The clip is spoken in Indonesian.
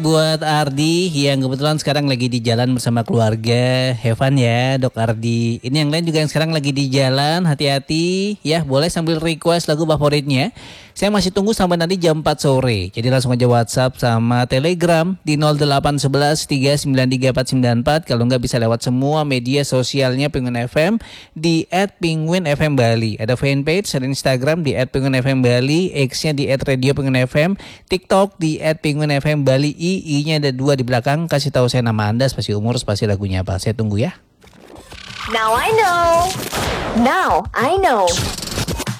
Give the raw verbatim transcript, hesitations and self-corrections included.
Buat Ardi yang kebetulan sekarang lagi di jalan bersama keluarga, have fun ya Dok Ardi. Ini yang lain juga yang sekarang lagi di jalan, hati-hati ya, boleh sambil request lagu favoritnya. Saya masih tunggu sampai nanti jam empat sore. Jadi langsung aja WhatsApp sama Telegram di nol delapan satu satu tiga sembilan tiga empat sembilan empat. Kalau nggak bisa lewat semua media sosialnya Penguin F M di et penguin f m bali. Ada fanpage, ada Instagram di et penguin f m bali, X-nya di et radio penguin f m, TikTok di et penguin f m bali. I-nya ada dua di belakang. Kasih tahu saya nama Anda, spasi umur, spasi lagunya apa. Saya tunggu ya. Now I know. Now I know.